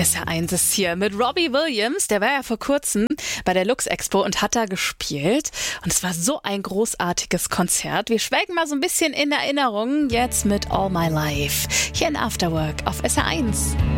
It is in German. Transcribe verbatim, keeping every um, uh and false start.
S R eins ist hier mit Robbie Williams. Der war ja vor kurzem bei der Lux Expo und hat da gespielt. Und es war so ein großartiges Konzert. Wir schwelgen mal so ein bisschen in Erinnerung jetzt mit All My Life. Hier in Afterwork auf S R eins.